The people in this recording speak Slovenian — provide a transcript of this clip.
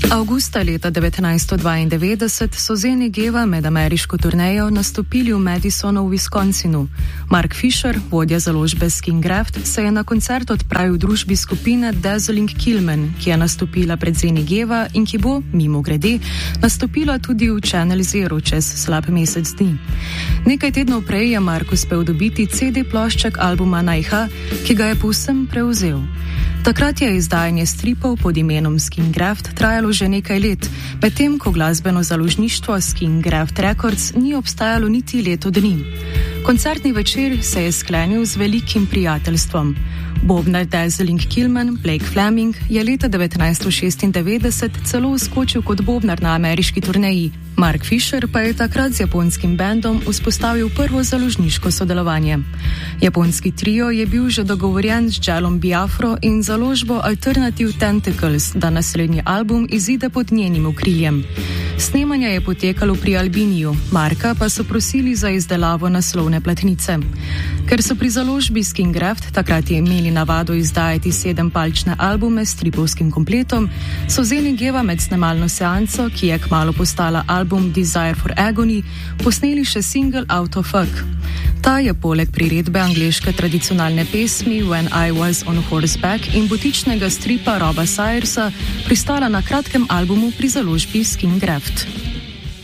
Avgusta leta 1992 so Zeni Geva med ameriško turnejo nastopili v Madisonu v Wisconsinu. Mark Fisher, vodja založbe Skin Graft, se je na koncert odpravil v družbi skupine Dazzling Killman, ki je nastopila pred Zeni Geva in ki bo, mimogrede, nastopila tudi v Channel Zero čez slab mesec dni. Nekaj tednov prej je Mark uspel dobiti CD plošček albuma Naiha, ki ga je povsem prevzel. Takrat je izdajanje stripov pod imenom Skin Graft trajalo že nekaj let, medtem ko glasbeno založništvo Skin Graft Records ni obstajalo niti leto dni. Koncertni večer se je sklenil z velikim prijateljstvom. Bobnar Dazzling Killman, Blake Fleming, je leta 1996 celo vskočil kot bobnar na ameriški turneji. Mark Fisher pa je takrat z japonskim bendom vzpostavil prvo založniško sodelovanje. Japonski trio je bil že dogovorjen z Jelom Biafro in založbo Alternative Tentacles, da naslednji album izide pod njenim okriljem. Snemanje je potekalo pri Albiniju, Marka pa so prosili za izdelavo naslovne platnice. Ker so pri založbi Skin Graft takrat imeli navado izdajati 7-palčne albume s stripovskim kompletom, so Zeni Geva med snemalno seanco, ki je kmalu postala album Desire for Agony, posneli še single Out of Fuck. Ta je poleg priredbe angleške tradicionalne pesmi When I Was on Horseback in butičnega stripa Roba Sayersa pristala na kratkem albumu pri založbi Skin Graft.